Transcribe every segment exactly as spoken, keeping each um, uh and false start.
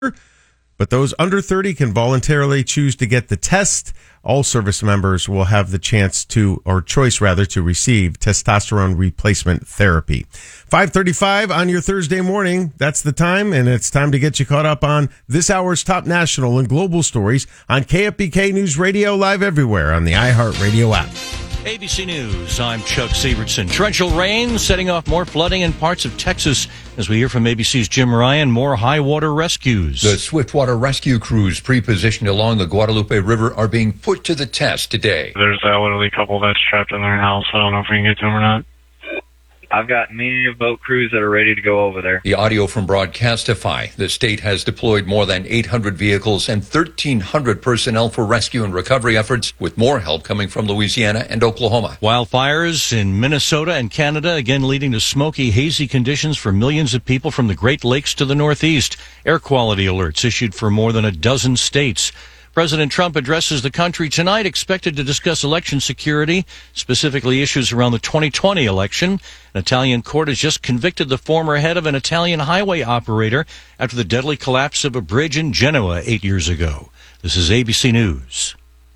But those under thirty can voluntarily choose to get the test. All service members will have the chance to, or choice rather, to receive testosterone replacement therapy. five thirty-five on your Thursday morning. That's the time, and it's time to get you caught up on this hour's top national and global stories on K F B K News Radio, live everywhere on the iHeartRadio app. A B C News, I'm Chuck Severson. Torrential rain setting off more flooding in parts of Texas. As we hear from A B C's Jim Ryan, more high water rescues. The swiftwater rescue crews pre-positioned along the Guadalupe River are being put to the test today. There's that elderly couple that's trapped in their house. I don't know if we can get to them or not. I've got many boat crews that are ready to go over there. The audio from Broadcastify. The state has deployed more than eight hundred vehicles and thirteen hundred personnel for rescue and recovery efforts, with more help coming from Louisiana and Oklahoma. Wildfires in Minnesota and Canada, again leading to smoky, hazy conditions for millions of people from the Great Lakes to the Northeast. Air quality alerts issued for more than a dozen states. President Trump addresses the country tonight, expected to discuss election security, specifically issues around the twenty twenty election. An Italian court has just convicted the former head of an Italian highway operator after the deadly collapse of a bridge in Genoa eight years ago. This is A B C News.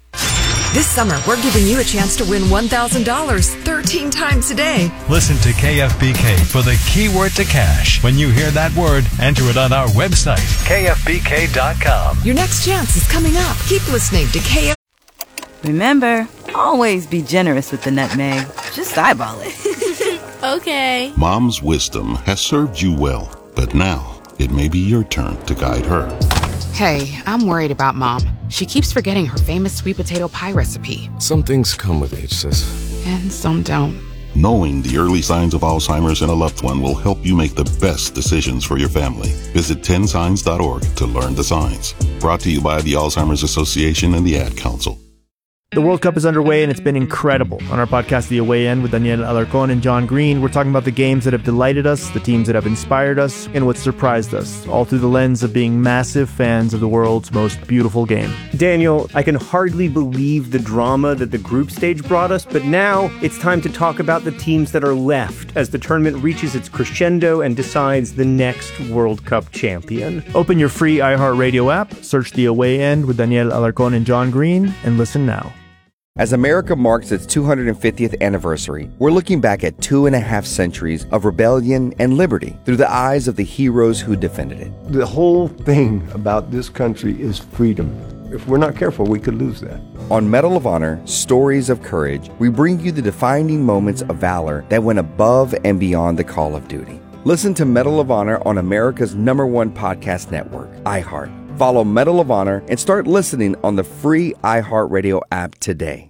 This summer, we're giving you a chance to win one thousand dollars thirteen times a day. Listen to K F B K for the keyword to cash. When you hear that word, enter it on our website, K F B K dot com. Your next chance is coming up. Keep listening to K F B K. Remember, always be generous with the nutmeg. Just eyeball it. Okay. Mom's wisdom has served you well, but now it may be your turn to guide her. Hey, I'm worried about Mom. She keeps forgetting her famous sweet potato pie recipe. Some things come with age, sis. And some don't. Knowing the early signs of Alzheimer's in a loved one will help you make the best decisions for your family. Visit ten signs dot org to learn the signs. Brought to you by the Alzheimer's Association and the Ad Council. The World Cup is underway, and it's been incredible. On our podcast, The Away End, with Daniel Alarcón and John Green, we're talking about the games that have delighted us, the teams that have inspired us, and what surprised us, all through the lens of being massive fans of the world's most beautiful game. Daniel, I can hardly believe the drama that the group stage brought us, but now it's time to talk about the teams that are left as the tournament reaches its crescendo and decides the next World Cup champion. Open your free iHeartRadio app, search The Away End with Daniel Alarcón and John Green, and listen now. As America marks its two hundred fiftieth anniversary, we're looking back at two and a half centuries of rebellion and liberty through the eyes of the heroes who defended it. The whole thing about this country is freedom. If we're not careful, we could lose that. On Medal of Honor, Stories of Courage, we bring you the defining moments of valor that went above and beyond the call of duty. Listen to Medal of Honor on America's number one podcast network, iHeart. Follow Medal of Honor and start listening on the free iHeartRadio app today.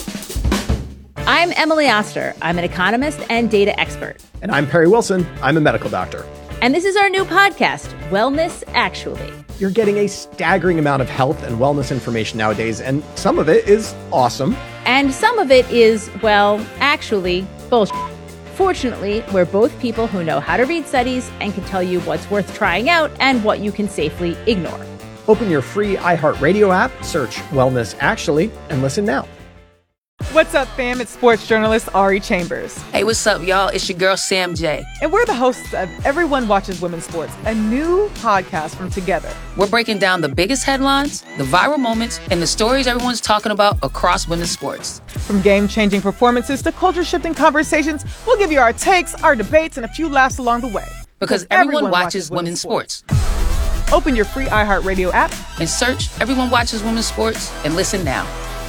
I'm Emily Oster. I'm an economist and data expert. And I'm Perry Wilson. I'm a medical doctor. And this is our new podcast, Wellness Actually. You're getting a staggering amount of health and wellness information nowadays, and some of it is awesome. And some of it is, well, actually, bullshit. Fortunately, we're both people who know how to read studies and can tell you what's worth trying out and what you can safely ignore. Open your free iHeartRadio app, search Wellness Actually, and listen now. What's up, fam? It's sports journalist Ari Chambers. Hey, what's up, y'all? It's your girl, Sam J. And we're the hosts of Everyone Watches Women's Sports, a new podcast from Together. We're breaking down the biggest headlines, the viral moments, and the stories everyone's talking about across women's sports. From game-changing performances to culture-shifting conversations, we'll give you our takes, our debates, and a few laughs along the way. Because, because everyone, everyone watches, watches women's, women's sports. sports. Open your free iHeartRadio app and search Everyone Watches Women's Sports and listen now.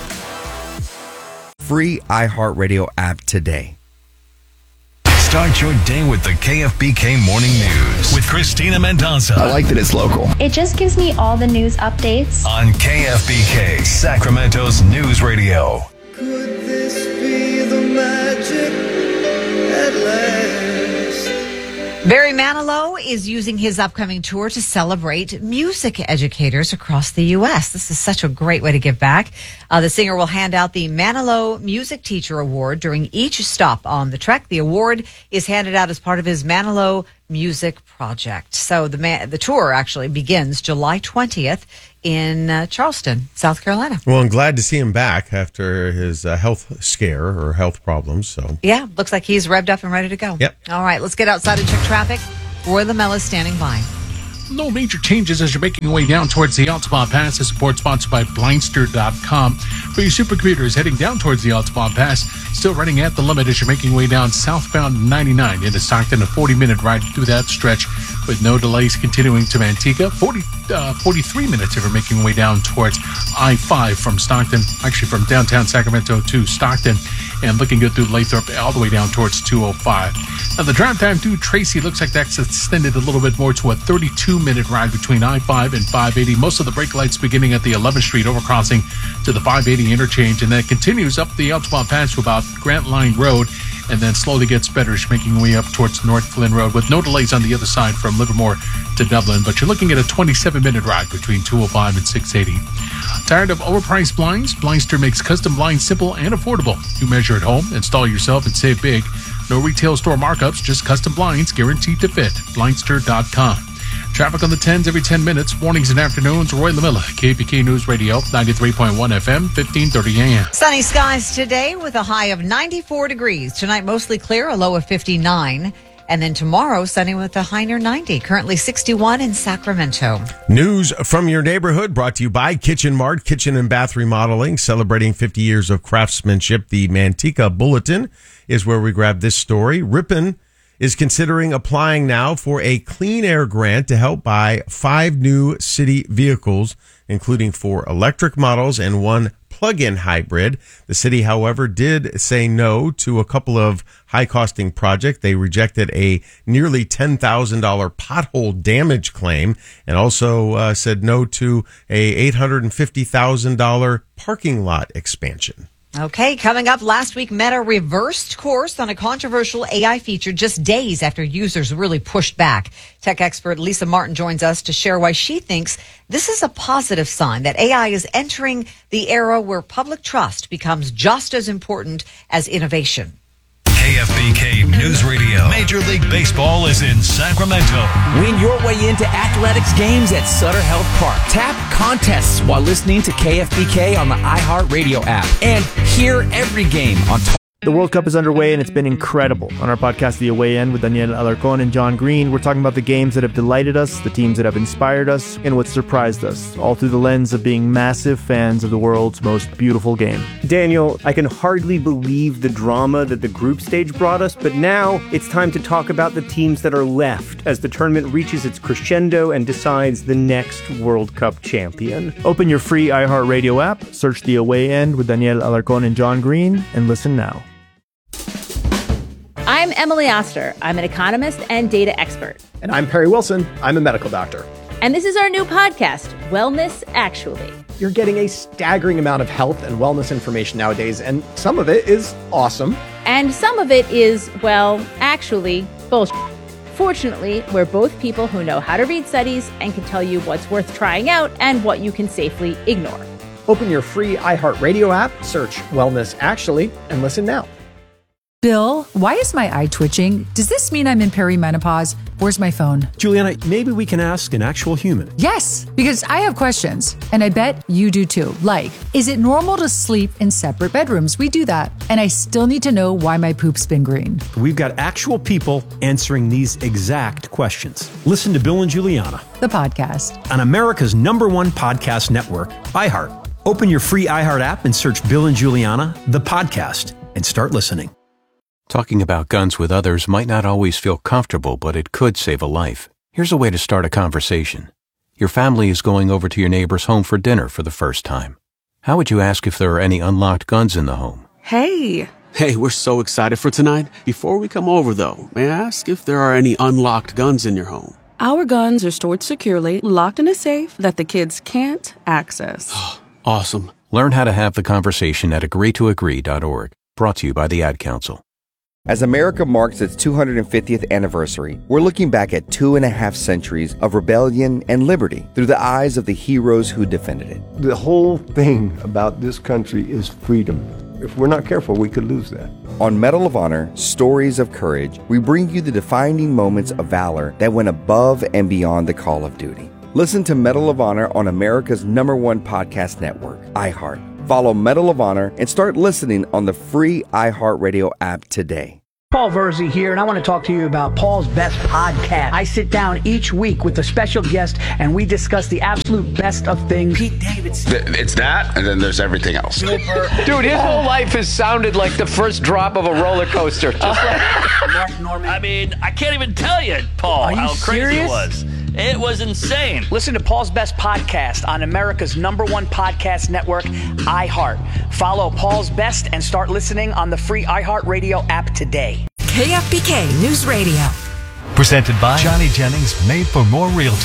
Free iHeartRadio app today. Start your day with the K F B K Morning News with Christina Mendoza. I like that it's local. It just gives me all the news updates on K F B K, Sacramento's news radio. Could this be the magic at last? Barry Manilow is using his upcoming tour to celebrate music educators across the U S. This is such a great way to give back. Uh, the singer will hand out the Manilow Music Teacher Award during each stop on the trek. The award is handed out as part of his Manilow Music Project. So the man, the tour actually begins July twentieth in uh, Charleston, South Carolina. Well, I'm glad to see him back after his uh, health scare or health problems. So yeah, looks like he's revved up and ready to go. Yep. All right, let's get outside and check traffic. Roy Lamella is standing by. no major changes as you're making your way down towards the Altamont Pass. The support sponsored by Blindster dot com. For your supercommuters heading down towards the Altamont Pass, still running at the limit as you're making your way down southbound ninety-nine into Stockton. A forty-minute ride through that stretch with no delays continuing to Manteca. forty, uh, forty-three minutes if you're making your way down towards I five from Stockton, actually from downtown Sacramento to Stockton, and looking good through Lathrop all the way down towards two oh five. Now, the drive time through Tracy looks like that's extended a little bit more to a thirty-two minute ride between I five and five eighty. Most of the brake lights beginning at the eleventh Street overcrossing to the five eighty interchange, and then it continues up the Altamont Pass to about Grant Line Road, and then slowly gets better, making your way up towards North Flynn Road with no delays on the other side from Livermore to Dublin. But you're looking at a twenty-seven minute ride between two oh five and six eighty. Tired of overpriced blinds? Blindster makes custom blinds simple and affordable. You measure at home, install yourself, and save big. No retail store markups, just custom blinds guaranteed to fit. Blindster dot com. Traffic on the tens every ten minutes, mornings and afternoons. Roy LaMilla, K P K News Radio, ninety-three point one F M, fifteen thirty A M. Sunny skies today with a high of ninety-four degrees. Tonight, mostly clear, a low of fifty-nine. And then tomorrow, sunny with a high near ninety. Currently sixty-one in Sacramento. News from your neighborhood brought to you by Kitchen Mart, Kitchen and Bath Remodeling, celebrating fifty years of craftsmanship. The Manteca Bulletin is where we grab this story. Ripon is considering applying now for a clean air grant to help buy five new city vehicles, including four electric models and one plug-in hybrid. The city, however, did say no to a couple of high-costing projects. They rejected a nearly ten thousand dollars pothole damage claim and also uh, said no to a eight hundred fifty thousand dollars parking lot expansion. Okay, coming up, last week, Meta reversed course on a controversial A I feature just days after users really pushed back. Tech expert Lisa Martin joins us to share why she thinks this is a positive sign that A I is entering the era where public trust becomes just as important as innovation. K F B K News Radio. Major League Baseball is in Sacramento. Win your way into athletics games at Sutter Health Park. Tap contests while listening to K F B K on the iHeartRadio app. And hear every game on... T- The World Cup is underway and it's been incredible. On our podcast, The Away End, with Daniel Alarcon and John Green, we're talking about the games that have delighted us, the teams that have inspired us, and what surprised us, all through the lens of being massive fans of the world's most beautiful game. Daniel, I can hardly believe the drama that the group stage brought us, but now it's time to talk about the teams that are left as the tournament reaches its crescendo and decides the next World Cup champion. Open your free iHeartRadio app, search The Away End with Daniel Alarcon and John Green, and listen now. I'm Emily Oster. I'm an economist and data expert. And I'm Perry Wilson. I'm a medical doctor. And this is our new podcast, Wellness Actually. You're getting a staggering amount of health and wellness information nowadays, and some of it is awesome. And some of it is, well, actually, bullshit. Fortunately, we're both people who know how to read studies and can tell you what's worth trying out and what you can safely ignore. Open your free iHeartRadio app, search Wellness Actually, and listen now. Bill, why is my eye twitching? Does this mean I'm in perimenopause? Where's my phone? Juliana, maybe we can ask an actual human. Yes, because I have questions, and I bet you do too. Like, is it normal to sleep in separate bedrooms? We do that. And I still need to know why my poop's been green. We've got actual people answering these exact questions. Listen to Bill and Juliana, the podcast, on America's number one podcast network, iHeart. Open your free iHeart app and search Bill and Juliana, the podcast, and start listening. Talking about guns with others might not always feel comfortable, but it could save a life. Here's a way to start a conversation. Your family is going over to your neighbor's home for dinner for the first time. How would you ask if there are any unlocked guns in the home? Hey! Hey, we're so excited for tonight. Before we come over, though, may I ask if there are any unlocked guns in your home? Our guns are stored securely, locked in a safe that the kids can't access. Awesome. Learn how to have the conversation at agree to agree dot org. Brought to you by the Ad Council. As America marks its two hundred fiftieth anniversary, we're looking back at two and a half centuries of rebellion and liberty through the eyes of the heroes who defended it. The whole thing about this country is freedom. If we're not careful, we could lose that. On Medal of Honor, Stories of Courage, we bring you the defining moments of valor that went above and beyond the call of duty. Listen to Medal of Honor on America's number one podcast network, iHeart. Follow Medal of Honor and start listening on the free iHeartRadio app today. Paul Verzi here, and I want to talk to you about Paul's Best Podcast. I sit down each week with a special guest, and we discuss the absolute best of things. Pete Davidson. It's that, and then there's everything else. Dude, his whole life has sounded like the first drop of a roller coaster. Just like Mark Norman. I mean, I can't even tell you, Paul, Are you how crazy serious? it was. It was insane. Listen to Paul's Best Podcast on America's number one podcast network, iHeart. Follow Paul's Best and start listening on the free iHeartRadio app today. K F B K News Radio. Presented by Johnny Jennings, Made for More Realty.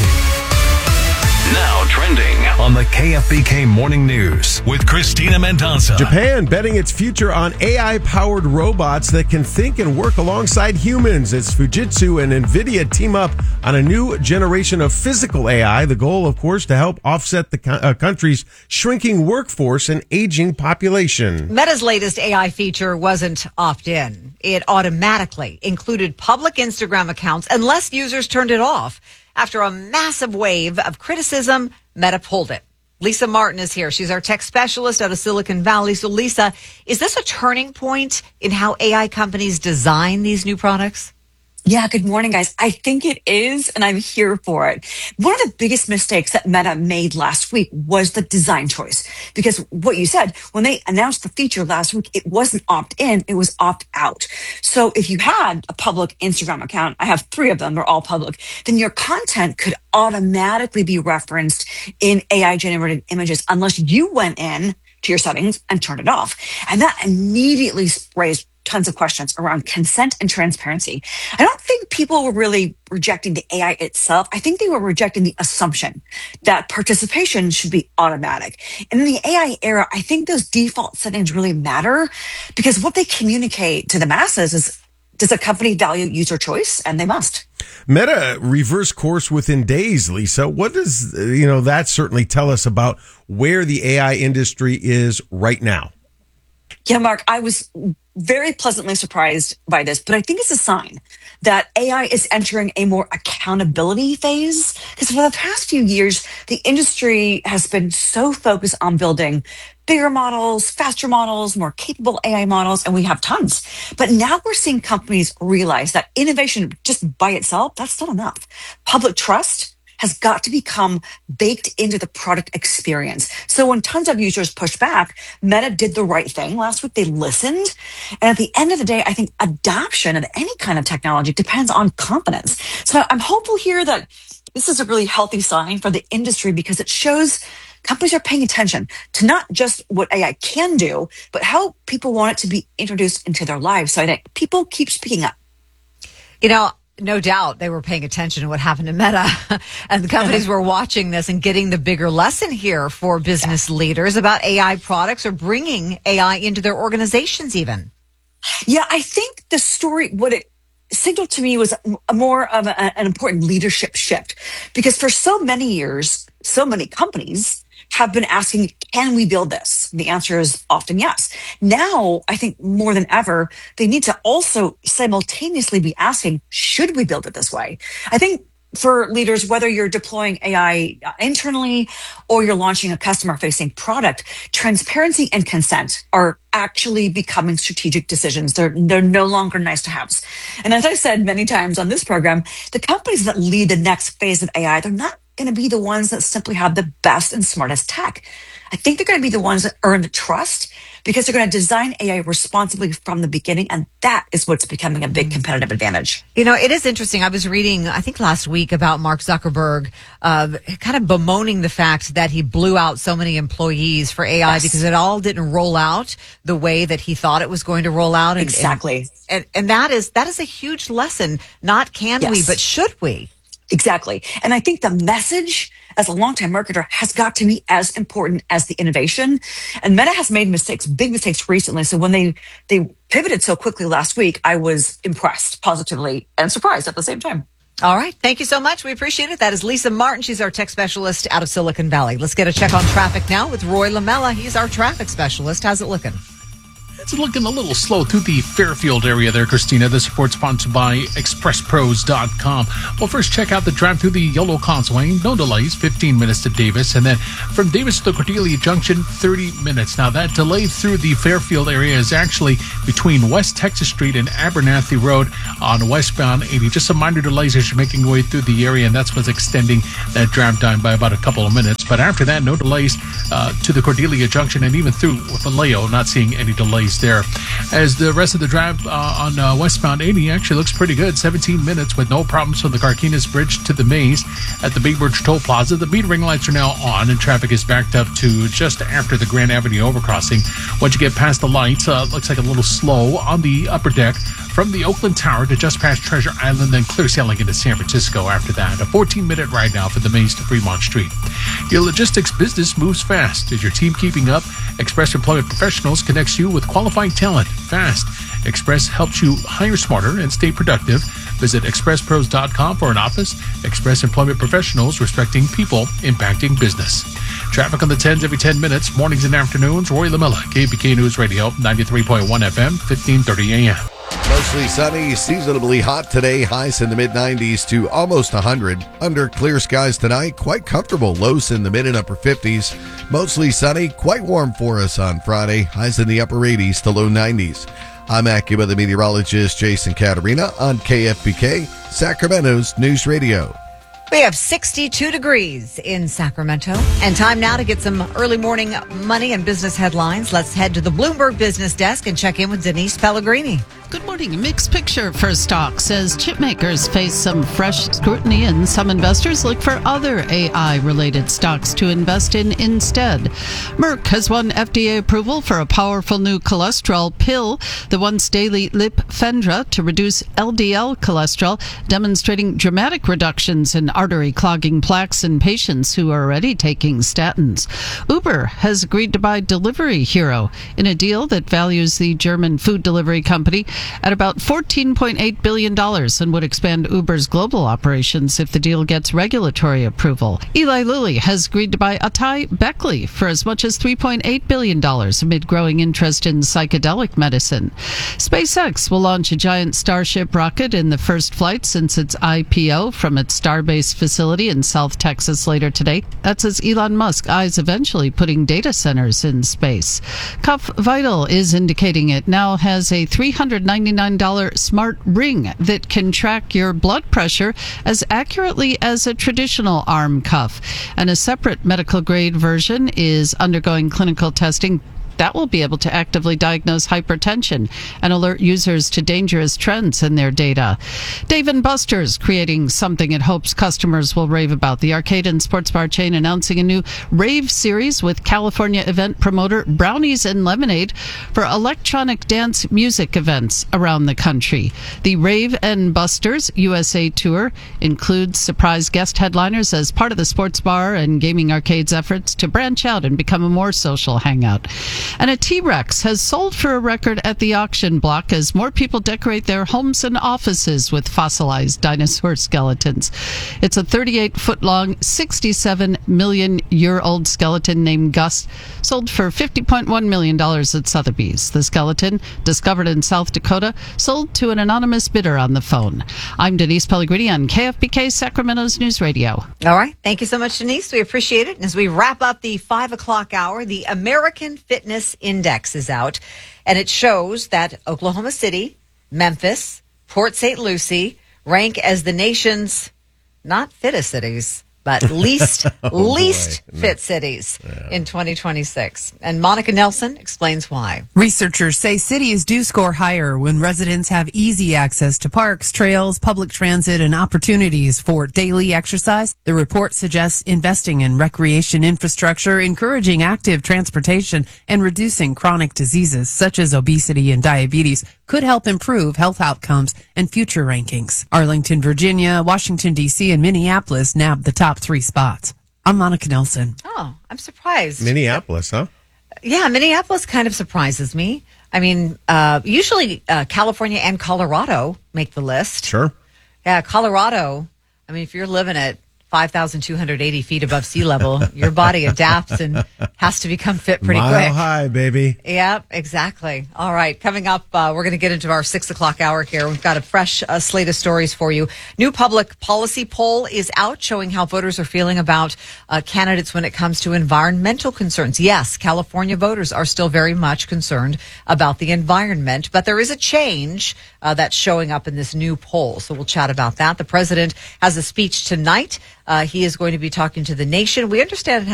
Now trending On the K F B K Morning News with Christina Mendonça. Japan betting its future on A I-powered robots that can think and work alongside humans as Fujitsu and NVIDIA team up on a new generation of physical A I. The goal, of course, to help offset the co- uh, country's shrinking workforce and aging population. Meta's latest A I feature wasn't opt-in. It automatically included public Instagram accounts unless users turned it off. After a massive wave of criticism, Meta pulled it. Lisa Martin is here. She's our tech specialist out of Silicon Valley. So, Lisa, is this a turning point in how A I companies design these new products? Yeah, good morning, guys. I think it is, and I'm here for it. One of the biggest mistakes that Meta made last week was the design choice. Because what you said, when they announced the feature last week, it wasn't opt-in, it was opt-out. So if you had a public Instagram account, I have three of them, they're all public, then your content could automatically be referenced in A I-generated images unless you went in to your settings and turned it off. And that immediately raised tons of questions around consent and transparency. I don't think people were really rejecting the A I itself. I think they were rejecting the assumption that participation should be automatic. And in the A I era, I think those default settings really matter because what they communicate to the masses is, does a company value user choice? And they must. Meta reverse course within days, Lisa. What does, you know, that certainly tell us about where the A I industry is right now? Yeah, Mark, I was very pleasantly surprised by this, but I think it's a sign that A I is entering a more accountability phase. Because for the past few years, the industry has been so focused on building bigger models, faster models, more capable A I models, and we have tons. But now we're seeing companies realize that innovation just by itself, that's not enough. Public trust has got to become baked into the product experience. So when tons of users push back, Meta did the right thing. Last week, they listened. And at the end of the day, I think adoption of any kind of technology depends on confidence. So I'm hopeful here that this is a really healthy sign for the industry because it shows companies are paying attention to not just what A I can do, but how people want it to be introduced into their lives. So I think people keep speaking up. You know, no doubt they were paying attention to what happened to Meta and the companies were watching this and getting the bigger lesson here for business leaders about A I products or bringing A I into their organizations even. Yeah, I think the story, what it signaled to me was a more of a, an important leadership shift because for so many years, so many companies have been asking, can we build this? The answer is often yes. Now, I think more than ever, they need to also simultaneously be asking, should we build it this way? I think for leaders, whether you're deploying A I internally or you're launching a customer-facing product, transparency and consent are actually becoming strategic decisions. They're, they're no longer nice to haves. And as I said many times on this program, the companies that lead the next phase of A I, they're not going to be the ones that simply have the best and smartest tech. I think they're going to be the ones that earn the trust because they're going to design A I responsibly from the beginning. And that is what's becoming a big competitive advantage. You know, it is interesting. I was reading, I think last week about Mark Zuckerberg, uh, kind of bemoaning the fact that he blew out so many employees for A I yes. because it all didn't roll out the way that he thought it was going to roll out. And, exactly. And, and, and that is, that is a huge lesson. Not can yes. we, but should we? Exactly. And I think the message as a longtime marketer has got to be as important as the innovation. And Meta has made mistakes, big mistakes recently. So when they, they pivoted so quickly last week, I was impressed positively and surprised at the same time. All right. Thank you so much. We appreciate it. That is Lisa Martin. She's our tech specialist out of Silicon Valley. Let's get a check on traffic now with Roy Lamella. He's our traffic specialist. How's it looking? it's looking a little slow through the Fairfield area there, Christina. This report sponsored by express pros dot com. Well, first check out the drive through the Yellow Causeway. No delays, fifteen minutes to Davis. And then from Davis to the Cordelia Junction, thirty minutes. Now, that delay through the Fairfield area is actually between West Texas Street and Abernathy Road on westbound eighty. Just some minor delays as you're making your way through the area, and that's what's extending that drive time by about a couple of minutes. But after that, no delays uh, to the Cordelia Junction and even through Vallejo, not seeing any delays there. As the rest of the drive uh, on uh, westbound eighty actually looks pretty good. seventeen minutes with no problems from the Carquinez Bridge to the Maze. At the Big Birch Toll Plaza, the metering lights are now on and traffic is backed up to just after the Grand Avenue overcrossing. Once you get past the lights, uh, looks like a little slow on the upper deck from the Oakland Tower to just past Treasure Island, then clear sailing into San Francisco after that. A fourteen-minute ride now for the Maze to Fremont Street. Your logistics business moves fast. Is your team keeping up? Express Employment Professionals connects you with qualified talent fast. Express helps you hire smarter and stay productive. Visit express pros dot com for an office. Express Employment Professionals, respecting people, impacting business. Traffic on the tens every ten minutes, mornings and afternoons. Roy Lamella, K F B K News Radio, ninety-three point one F M, fifteen thirty A M. Mostly sunny, seasonably hot today. Highs in the mid nineties to almost one hundred. Under clear skies tonight, quite comfortable. Lows in the mid and upper fifties. Mostly sunny, quite warm for us on Friday. Highs in the upper eighties to low nineties. I'm Acura, the meteorologist Jason Caterina on K F B K, Sacramento's News Radio. We have sixty-two degrees in Sacramento. And time now to get some early morning money and business headlines. Let's head to the Bloomberg Business Desk and check in with Denise Pellegrini. Good morning. A mixed picture for stocks as chip makers face some fresh scrutiny and some investors look for other A I-related stocks to invest in instead. Merck has won F D A approval for a powerful new cholesterol pill, the once-daily Lipfendra, to reduce L D L cholesterol, demonstrating dramatic reductions in artery clogging plaques in patients who are already taking statins. Uber has agreed to buy Delivery Hero in a deal that values the German food delivery company at about fourteen point eight billion dollars and would expand Uber's global operations if the deal gets regulatory approval. Eli Lilly has agreed to buy Atai Beckley for as much as three point eight billion dollars amid growing interest in psychedelic medicine. SpaceX will launch a giant Starship rocket in the first flight since its I P O from its Starbase facility in South Texas later today. That's as Elon Musk eyes eventually putting data centers in space. Cuff Vital is indicating it now has a three hundred ninety-nine dollars smart ring that can track your blood pressure as accurately as a traditional arm cuff. And a separate medical grade version is undergoing clinical testing that will be able to actively diagnose hypertension and alert users to dangerous trends in their data. Dave and Buster's creating something it hopes customers will rave about. The arcade and sports bar chain announcing a new rave series with California event promoter Brownies and Lemonade for electronic dance music events around the country. The Rave and Buster's U S A tour includes surprise guest headliners as part of the sports bar and gaming arcade's efforts to branch out and become a more social hangout. And a T-Rex has sold for a record at the auction block as more people decorate their homes and offices with fossilized dinosaur skeletons. It's a thirty-eight foot long, sixty-seven million year old skeleton named Gus, sold for fifty point one million dollars at Sotheby's. The skeleton, discovered in South Dakota, sold to an anonymous bidder on the phone. I'm Denise Pellegrini on K F B K Sacramento's News Radio. All right. Thank you so much, Denise. We appreciate it. And as we wrap up the five o'clock hour, the American Fitness Index is out, and it shows that Oklahoma City, Memphis, Port Saint Lucie rank as the nation's not fittest cities, but least oh, least boy. fit cities yeah. in twenty twenty-six. And Monica Nelson explains why. Researchers say cities do score higher when residents have easy access to parks, trails, public transit, and opportunities for daily exercise. The report suggests investing in recreation infrastructure, encouraging active transportation, and reducing chronic diseases such as obesity and diabetes could help improve health outcomes and future rankings. Arlington, Virginia, Washington, D C, and Minneapolis nabbed the top three spots. I'm Monica Nelson. Oh, I'm surprised. Minneapolis, huh? Yeah, Minneapolis kind of surprises me. I mean, uh, usually uh, California and Colorado make the list. Sure. Yeah, Colorado, I mean, if you're living at five thousand two hundred eighty feet above sea level, your body adapts and has to become fit pretty Mile quick. high, baby. Yeah, exactly. All right. Coming up, uh, we're going to get into our six o'clock hour here. We've got a fresh uh, slate of stories for you. New public policy poll is out showing how voters are feeling about uh, candidates when it comes to environmental concerns. Yes, California voters are still very much concerned about the environment, but there is a change uh, that's showing up in this new poll. So we'll chat about that. The president has a speech tonight. Uh, he is going to be talking to the nation. We understand it has